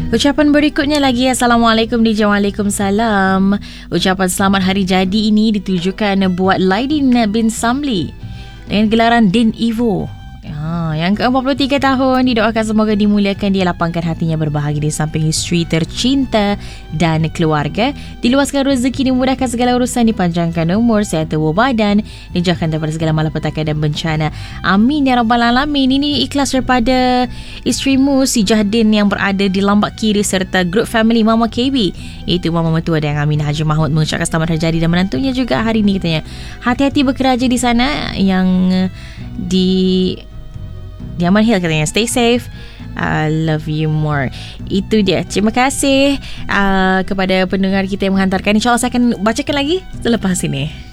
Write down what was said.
Ucapan berikutnya lagi. Assalamualaikum DJ. Waalaikumsalam. Ucapan selamat hari jadi ini ditujukan buat Laidin bin Samli dengan gelaran Din Evo. Yang ke-43 tahun, didoakan semoga dimuliakan, dia lapangkan hatinya berbahagia di samping isteri tercinta dan keluarga, diluaskan rezeki, dimudahkan segala urusan, dipanjangkan umur, sihat tubuh badan, dijauhkan daripada segala malapetaka dan bencana. Amin ya rabbal alamin. Ini ikhlas daripada isterimu si Jahdin yang berada di Lambak Kiri serta grup family Mama KB, iaitu Mama Mertua dan Aminah Haji Mahmud, mengucapkan selamat hari jadi dan menantunya juga hari ini katanya. Hati-hati bekerja di sana yang di Diaman Hill katanya. Stay safe. I love you more. Itu dia. Terima kasih kepada pendengar kita yang menghantarkan. InsyaAllah saya akan bacakan lagi selepas ini.